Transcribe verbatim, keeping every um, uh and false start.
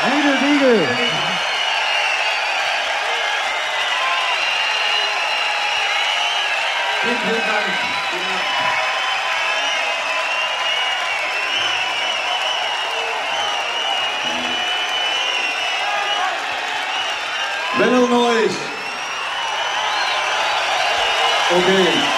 Riedel Wiegel. Vielen, vielen Dank. Wenn er neu ist. Okay.